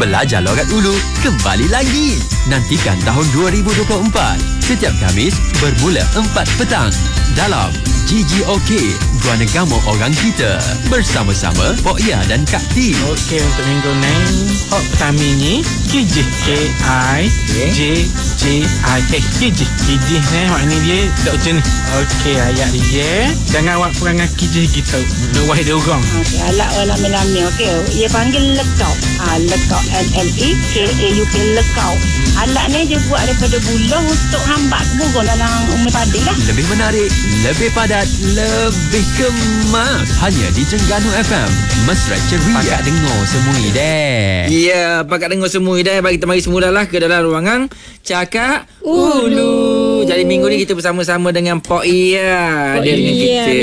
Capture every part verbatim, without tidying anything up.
Belajar logat Ulu kembali lagi. Nantikan tahun dua ribu dua puluh empat setiap Khamis bermula empat petang dalam G G O K Gua Negama Orang Kita bersama-sama Pok Ya dan Kak T. Okey, untuk minggu ni hok pertama ni K J K I J J I eh K J K J ni maknanya dia tak macam ni. Okey, ayat dia jangan awak perangai K J gitu. Nak wahid dia orang. Okey, alat orang lama-lama. Okey, dia panggil lekau. Ah, lekau L L E K A U K lekau. Alat ni dia buat daripada bulah untuk hambat keburung dalam umur padi lah. Lebih menarik, lebih padat, lebih kemas. Hanya di Terengganu F M. Mesra ceria. Pakat dengar semua deh. Ya, pakat dengar semua deh. Bagi kita mari semulalah ke dalam ruangan Cakap Ulu. Jadi minggu ni kita bersama-sama dengan Pok Ya. Ada dengan kita.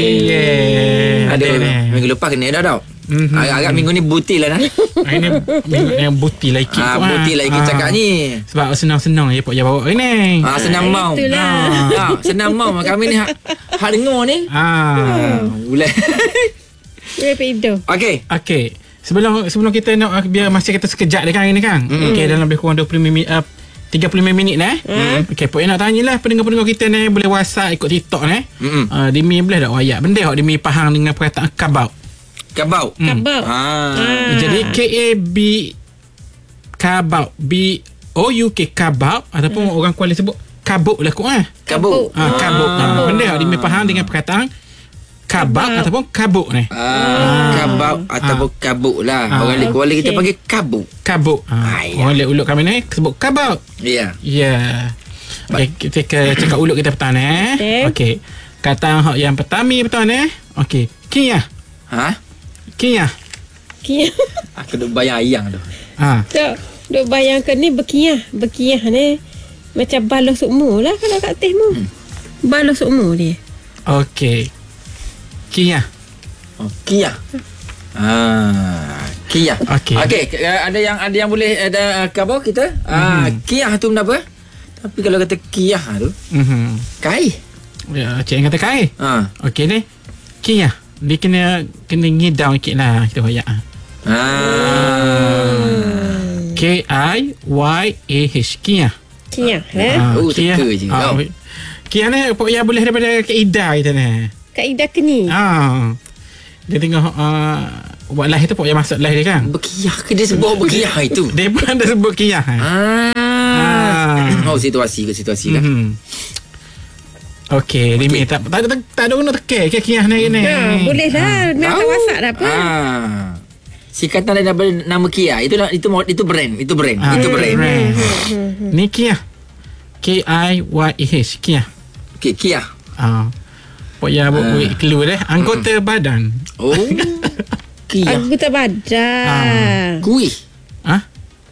Yeah. Ada Ada minggu lepas kena dah tau. Mm-hmm. Agak-agak minggu ni butil lah dah. Ini minggu yang buti lah ikut. Ah, butil lah ikut cakap ni. Sebab senang-senang je Pok Ya bawa ni. Ah, senang mau. Itulah. Ah, senang mau. Kami ni hak hak dengar ni. Ah. Boleh. Dia pedo. Okey. Okey. Sebelum sebelum kita nak biar masa kita sekejap dekat hari ni kan. Mm. Okey, dalam lebih kurang dua puluh minit uh, tiga puluh lima minit eh. Mm. Okey, Pok Ya nak tanyalah pendengar-pendengar kita ni boleh WhatsApp ikut TikTok ni. Mm-mm. Uh, Demi boleh tak ayat benda hok demi faham dengan perkataan kabau. Kabau. Hmm. Kabau. Ah. Jadi K A B kabau B O U K kabau ataupun orang Kuala sebut kabuk lah kot eh. Kabuk. Ah, kabuk. Ah, benda hok demi faham dengan perkataan kabau ataupun kabuk ni. Ah, kabau ataupun kabuk lah. Ah. Orang di Kuala kita Okey. panggil kabuk. Kabuk. Ah, Ah, ya. orang lihat uluk kami ni sebut kabau. Ya. Ya. Okay, kita ke cakap uluk kita petang eh. Okey. Okey. Kata hok yang pertama petang eh. Okey. Kiyah. Ha? Kiyah. Kia. Aku duk bayang ayang tu. Ha. Tak, duk bayangkan ni berkiah. Berkiah ni macam balok sukmu lah kalau kat tehmu. Hmm. Balok sukmu dia. Okey. Kiyah. Oh, Kia. Ah, Kia. Okey. Okey, uh, ada yang ada yang boleh ada uh, kabau kita? Ah, Mhm. Kia tu benda apa? Tapi kalau kata Kia tu, Mhm. kai. Ya, cik kata kai. Ha. Okey ni. Kiyah. Dia kena kena ngidau sikit lah kita hoyak. Ah. K I Y A H. Kiyah. Kiah eh. Ah, Oh, Kiyah. teka je. Ah, Oh. Kiyah ni Pok Ya boleh daripada kaidah kita ni. Kaedah keni. Ah. Dia tengok uh, buat live tu Pok Ya masuk live dia kan. Berkiah ke dia sebut berkiah itu? Dia pun ada sebut kiyah. Eh? Ah. Oh, situasi ke situasi lah. Mhm. Okey, Rimi tak tak tak, tak ada guna tekek ke kiyah ni ni. Ha, boleh lah. Memang Tahu. WhatsApp dah apa. Ah. Sikatan daripada nama Kia. Itu itu itu brand, itu brand, Ah, itu brand. Ni kiyah. K I Y A H kiyah. Okey, Kia. Ah. Pok Ya buat buat clue deh. Anggota badan. Oh. Kia. Anggota badan. Kuih. Ah.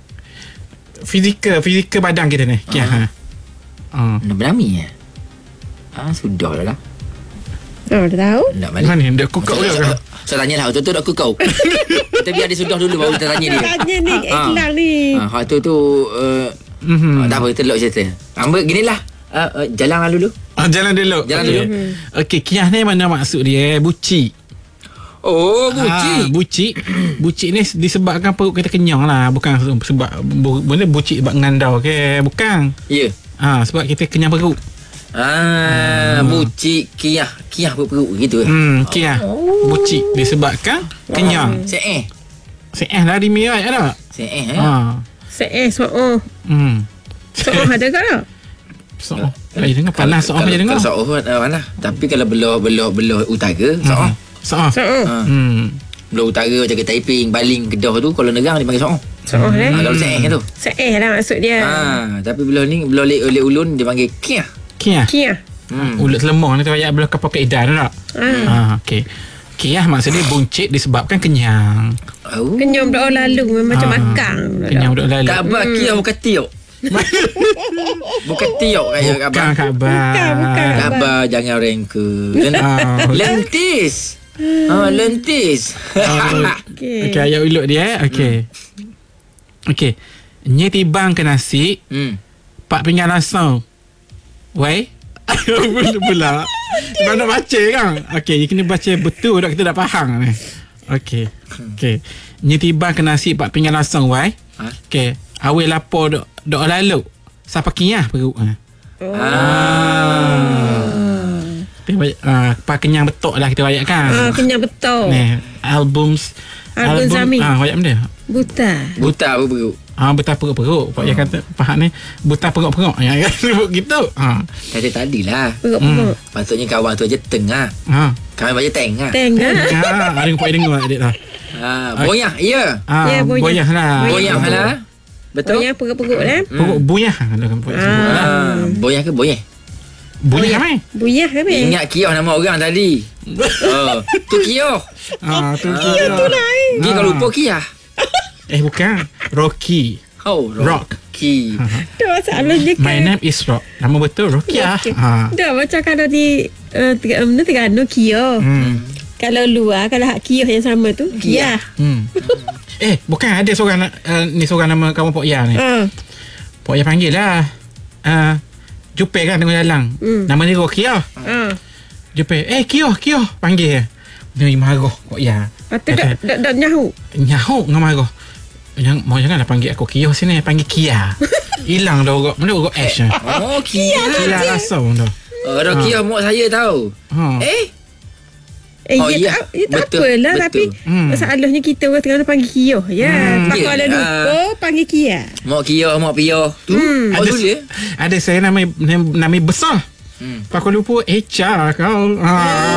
Fizikal, fizikal badan kita ni. Kiyah. Ha. Ah. Nak berami ya? Ah, sudah lah lah. Oh, dah tahu. Nak balik. Mana dia kukau dia kan. Saya tanyalah, betul-betul nak kau. Kita biar dia sudah dulu baru kita tanya dia. Tanya ni, Ah. iklan ni. Ah, hak tu tu uh, Mhm. tak apa, kita lok cerita. Amba ginilah. Uh, uh, jalan lah dulu. Ah, jalan dulu. Jalan Okey. dulu. Okey, kiyah ni mana maksud dia? Buci. Oh, Ah, buci. buci. Buci ni disebabkan perut kita kenyang lah. Bukan sebab bu, benda buci sebab ngandau ke. Bukan. Ya. Ah, sebab kita kenyang perut. Ah, buci kiah, kiah perut gitu. Hmm, kiyah. Buci disebabkan kenyang. Seeh. Seeh lah di mirai ada tak? Seeh eh. Ah. Se so'oh. Hmm. So'oh ada ke tak? So'oh. Saya dengar panas so'oh Kalau- saya dengar. Kalau so'oh uh, mana? Tapi kalau belah belah belah utara, so'oh. So'oh. So'oh. Ha. Hmm. Belah utara macam ke Taiping, Baling, Kedah tu kalau negang dipanggil so'oh. So'oh eh. Ha, kalau seeh tu. Se lah maksud dia. Ha, tapi belah ni belah lek oleh ulun dipanggil kiah. Kiyah. Kiah. Hmm. Ulut lemah ni tu ayat belah kapal kaidah tak? Ah. Ah, okey. Kiyah maksudnya buncit disebabkan kenyang. Oh. Kenyam dah lalu macam Ah, makan. Kenyang duduk lalu. Tak apa, kiah bukan tiok. Bukan tiok kaya Bukan khabar. khabar. Bukan, bukan. Khabar jangan rengke. Ah, Lentis. Ah, lentis. Okey, okay, ayat ulut dia eh. Okey. Okey. Nye tibang ke nasi, Hmm. pak pinggan langsung. Wei. Pula. Mana nak baca kan? Okey, you kena baca betul dah kita dah faham ni. Okey. Okey. Ni tiba ke nasi pak pinggan langsung wai. Ha? Okey. Awil lapor dok dok lalu. Siapa kinyah perut. Ha. Ah. Tapi uh, pak kenyang betok lah kita wayak kan. Ah, kenyang betul. Ni albums Album Zami. Ah, wayak benda. Buta. Buta apa perut? Ah, buta perut-perut. Pak yang kata Pak ni buta perut-perut. Ya kan sebut gitu. Ha. Kata tadilah. Perut-perut. Patutnya kawan tu aja tengah. Ha. Kami baca tengah. Tengah. Ha, ada pak dengar adik lah. Ha, boyah, ya. Ah, Ya, boyah. boyah lah. Boyah lah. Betul? Boyah perut-perut lah. Perut buyah kalau kan pak sebut lah. Ah, boyah ke boyeh? Buyah mai. Buyah ke be? Ingat Kioh nama orang tadi. Oh, tu Kioh. Ah, tu kira. Tu lah. Gi kau lupa Kia. Eh bukan. Rocky. Oh, Rock. Ki. Dah masalahnya kan. My name is Rock. Nama betul Rocky ah. Okey. Ha. Dah macam kalau di uh, Terengganu Terengganu Kia. Hmm. Kalau luar kalau hak Kia yang sama tu Kia. Hmm. Eh, bukan ada seorang uh, ni seorang nama kawan Pok Ya ni. Ah. Pok Ya panggil lah. Uh, Jupe kan tengok jalan. Hmm. Nama dia Rocky ah. Ah. Jupe, eh Kio, Kio panggil. Dia marah Pok Ya. Lepas tu dak dak dak nyahu. Nyahuk dengan marah. Yang mau janganlah panggil aku Kio sini, panggil Kia. Hilang dah orang. Mana orang Ash. Oh, Kia. Kia rasa dah. Oh, dah Kia mak saya tahu. Ha. Eh, Eh, Oh, ya, ya. tak, ya tak Betul, apalah betul. tapi Hmm. masalahnya kita orang Terengganu panggil Kia. Ya, Hmm. Pak Kuala Ya. Lumpur panggil Kia. mak Kia, mak Pio. Tu. Hmm. Oh, Ada, tu dia. ada saya nama nama besar. Hmm. Pak Kuala Lumpur Echa kau. Ha.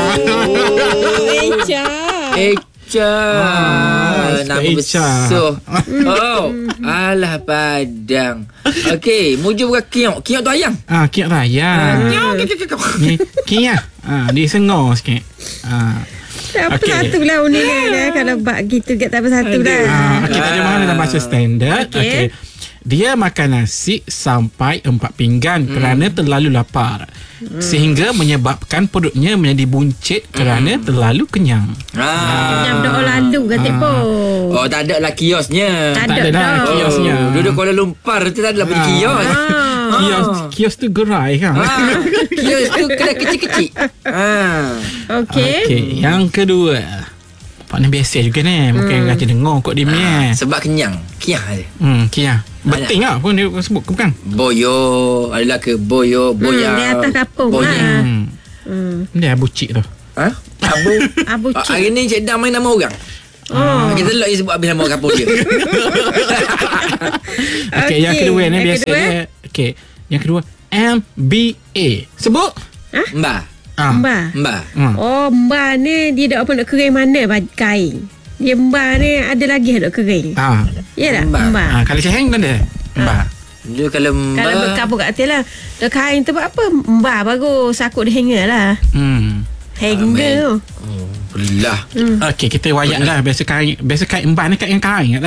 Oh, Echa. Echa. Ah, Nama Echa. besar. Oh, alah Padang. Okey, muju bukan Kiok. Kiok tu ayam. Ah, Kia raya. Kiok, kiok, kiok. Ni Kia. Ah, dia sengor sikit. Ah. Tak apa Okey. satu lah unik kan. Kalau bak gitu kat tak apa satu lah. Ah, okey, tadi mana dalam bahasa standard. Okey. Okey. Dia makan nasi sampai empat pinggan hmm. kerana terlalu lapar. Hmm. Sehingga menyebabkan perutnya menjadi buncit kerana terlalu kenyang. Ah. Yang dah lalu kata pun. Oh, tak ada lah kiosnya. Tak Tak ada ada dah dah. kiosnya. Oh, duduk Kuala Lumpur tu tak ada lah beli Ah. kios. Ah. Kios, kios tu gerai kan? Ah, kios tu kedai kecil-kecil. Ah. Okey. Okey, yang kedua. Pak ni biasa juga ni. Mungkin hmm. raja dengar kot dia ni. eh. Sebab kenyang. Kiah dia. Hmm, Kia. Beting lah pun dia sebut ke bukan? Boyo adalah ke boyo, boya. di atas kapung boya. lah. Hmm. Hmm. Dia bucik tu. Ha? Abu. Abu Ah, Cik. hari ni Cik Dam main nama orang. Oh. Kita lelak je sebut habis nama kapur dia. Okey, yang Okey, kedua ni yang biasa kedua. dia. Okey, yang kedua M B A. Sebut. Mbah. Ah. Mbah. Mbah. Hmm. Oh, mbah ni dia dak apa nak kering mana baju kain. Dia mbah ni ada lagi nak kering. Ah. Ya tak? Mbah. Mbah. Ah, kalau ceheng kan dia. Mbah. Dia kalau mbah. Kalau berkabur kat atas lah. Dah kain tu buat apa? Mbah bagus. Sakut dia hanger lah. Hmm. Hanger tu. Oh, belah. Okey, kita wayak lah biasa kain, biasa kain mbah ni kain yang kain kat